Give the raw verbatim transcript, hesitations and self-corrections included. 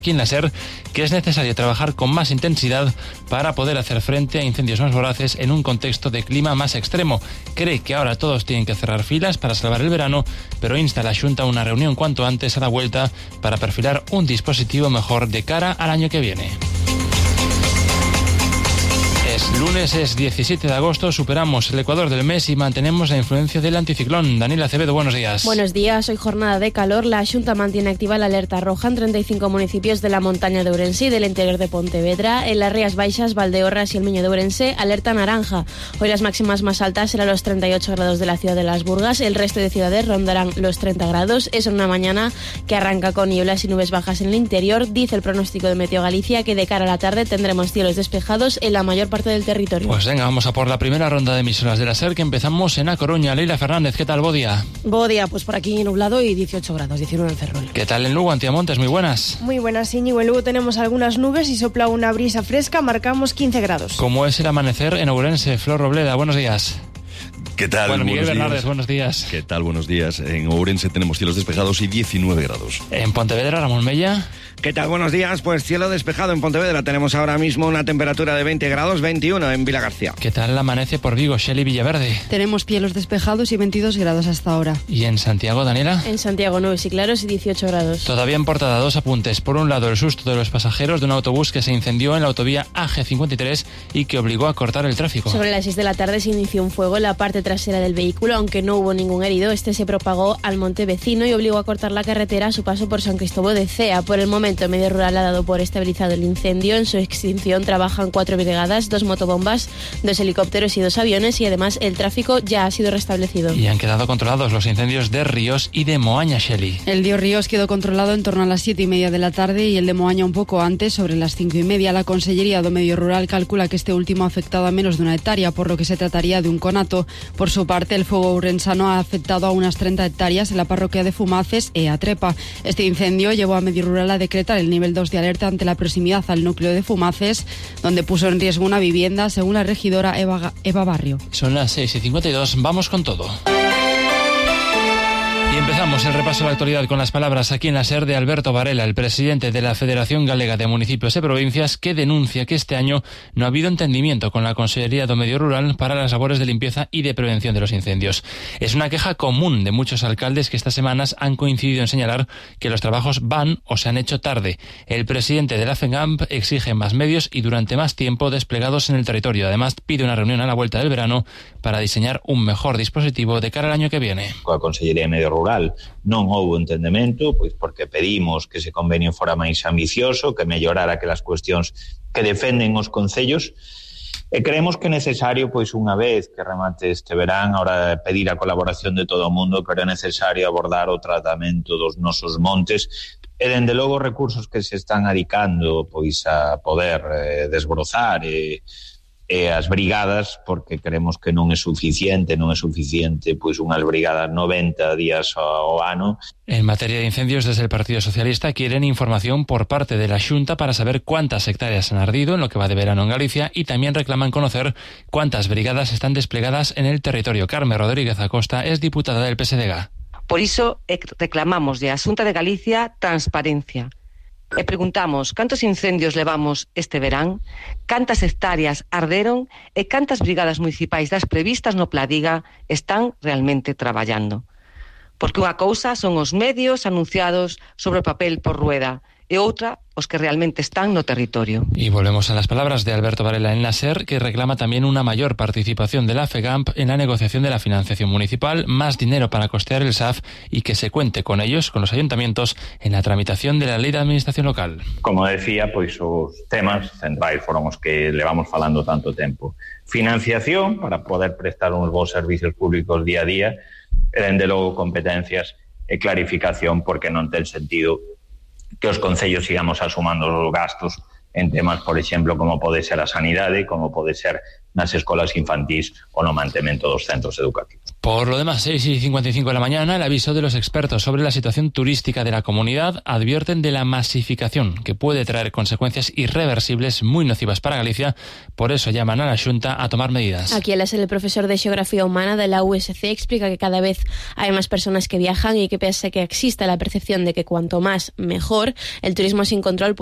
Aquí en la SER, que es necesario trabajar con más intensidad para poder hacer frente a incendios más voraces en un contexto de clima más extremo. Cree que ahora todos tienen que cerrar filas para salvar el verano, pero insta a la Xunta a una reunión cuanto antes a la vuelta para perfilar un dispositivo mejor de cara al año que viene. Es lunes, es diecisiete de agosto, superamos el ecuador del mes y mantenemos la influencia del anticiclón. Daniela Acevedo, buenos días. Buenos días, hoy jornada de calor. La Xunta mantiene activa la alerta roja en treinta y cinco municipios de la montaña de Ourense y del interior de Pontevedra. En las Rías Baixas, Valdeorras y el Miño de Ourense, alerta naranja. Hoy las máximas más altas serán los treinta y ocho grados de la ciudad de Las Burgas. El resto de ciudades rondarán los treinta grados. Es una mañana que arranca con nieblas y nubes bajas en el interior. Dice el pronóstico de Meteo Galicia que de cara a la tarde tendremos cielos despejados en la mayor parte del territorio. Pues venga, vamos a por la primera ronda de emisoras de la SER, que empezamos en A Coruña. Leila Fernández, ¿qué tal, Bodia? Bodia, pues por aquí nublado y dieciocho grados, diecinueve en Ferrol. ¿Qué tal en Lugo, Antiamontes? Muy buenas. Muy buenas, Íñigo. En Lugo tenemos algunas nubes y sopla una brisa fresca, marcamos quince grados. ¿Cómo es el amanecer en Ourense? Flor Robleda, buenos días. ¿Qué tal? Bueno, Miguel buenos Bernardes, días. buenos días. ¿Qué tal? Buenos días. En Ourense tenemos cielos despejados y diecinueve grados. En Pontevedra, Ramón Mella. ¿Qué tal? Buenos días. Pues cielo despejado en Pontevedra. Tenemos ahora mismo una temperatura de veinte grados, veintiuno en Vilagarcía. ¿Qué tal amanece por Vigo, Shelley Villaverde? Tenemos cielos despejados y veintidós grados hasta ahora. ¿Y en Santiago, Daniela? En Santiago, nubes y claros y dieciocho grados. Todavía en portada, dos apuntes. Por un lado, el susto de los pasajeros de un autobús que se incendió en la autovía A G cincuenta y tres y que obligó a cortar el tráfico. Sobre las seis de la tarde se inició un fuego en la parte trasera del vehículo, aunque no hubo ningún herido. Este se propagó al monte vecino y obligó a cortar la carretera a su paso por San Cristóbal de Cea. Por el momento, Medio Rural ha dado por estabilizado el incendio. En su extinción trabajan cuatro brigadas, dos motobombas, dos helicópteros y dos aviones, y además el tráfico ya ha sido restablecido. Y han quedado controlados los incendios de Ríos y de Moaña, Shelley. El de Ríos quedó controlado en torno a las siete y media de la tarde y el de Moaña un poco antes, sobre las cinco y media. La Consellería do Medio Rural calcula que este último ha afectado a menos de una hectárea, por lo que se trataría de un conato. Por su parte, el fuego ourensano ha afectado a unas treinta hectáreas en la parroquia de Fumaces e a Trepa. Este incendio llevó a Medio Rural a decretar el nivel dos de alerta ante la proximidad al núcleo de Fumaces, donde puso en riesgo una vivienda, según la regidora Eva, Eva Barrio. Son las seis y cincuenta y dos, vamos con todo. Y empezamos el repaso de la actualidad con las palabras aquí en la SER de Alberto Varela, el presidente de la Federación Galega de Municipios y Provincias, que denuncia que este año no ha habido entendimiento con la Consellería do Medio Rural para las labores de limpieza y de prevención de los incendios. Es una queja común de muchos alcaldes que estas semanas han coincidido en señalar que los trabajos van o se han hecho tarde. El presidente de la FEGAMP exige más medios y durante más tiempo desplegados en el territorio. Además, pide una reunión a la vuelta del verano para diseñar un mejor dispositivo de cara al año que viene. Coa Consellería de Medio Rural non houbo entendemento, pois porque pedimos que ese convenio fora máis ambicioso, que mellorara aquelas cuestións que defenden os concellos, e creemos que é necesario, pois unha vez que remate este verán, ahora pedir a colaboración de todo o mundo, pero é necesario abordar o tratamento dos nosos montes e, dende logo, recursos que se están adicando pois a poder eh, desbrozar e e as brigadas, porque creemos que non é suficiente, non é suficiente pois unhas brigadas noventa días ao ano. En materia de incendios, desde el Partido Socialista quieren información por parte de la Xunta para saber cuántas hectáreas han ardido en lo que va de verano en Galicia y también reclaman conocer cuántas brigadas están desplegadas en el territorio. Carmen Rodríguez Acosta es diputada del P S D G. Por iso reclamamos de a Xunta de Galicia transparencia. E preguntamos cantos incendios levamos este verán, cantas hectáreas arderon e cantas brigadas municipais das previstas no Pladiga están realmente traballando. Porque unha cousa son os medios anunciados sobre o papel por Rueda e outra os que realmente están no territorio. Y volvemos a las palabras de Alberto Varela en la SER, que reclama también una mayor participación de la FEGAMP en la negociación de la financiación municipal, más dinero para costear el S A F y que se cuente con ellos, con los ayuntamientos, en la tramitación de la Lei de Administración Local. Como decía, pois os temas centrais foron os que levamos falando tanto tempo. Financiación para poder prestar uns bons servicios públicos día a día, e dende logo competencias e clarificación, porque non ten sentido que os concellos sigamos asumando os gastos en temas, por exemplo, como pode ser a sanidade, como pode ser nas escolas infantís ou no mantemento dos centros educativos. Por lo demás, seis y cincuenta y cinco de la mañana, el aviso de los expertos sobre la situación turística de la comunidad advierten de la masificación que puede traer consecuencias irreversibles muy nocivas para Galicia. Por eso llaman a la Xunta a tomar medidas. Aquí el profesor de Geografía Humana de la U S C explica que cada vez hay más personas que viajan y que pese a que exista la percepción de que cuanto más mejor, el turismo sin control